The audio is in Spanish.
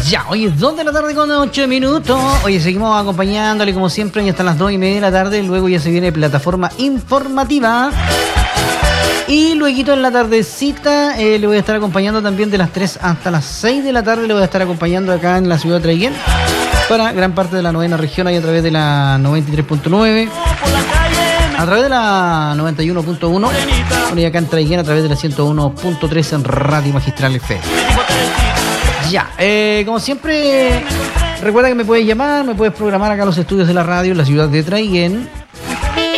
Ya, hoy es 2 de la tarde con 8 minutos. Oye, seguimos acompañándole como siempre y hasta las 2:30 de la tarde. Luego ya se viene plataforma informativa. Y luego en la tardecita le voy a estar acompañando también de las 3 hasta las 6 de la tarde. Le voy a estar acompañando acá en la ciudad de Traiguén para gran parte de la novena región, ahí a través de la 93.9, a través de la 91.1 y acá en Traiguén a través de la 101.3 en Radio Magistral FM. Ya, como siempre, recuerda que me puedes llamar, me puedes programar acá a los estudios de la radio en la ciudad de Traiguén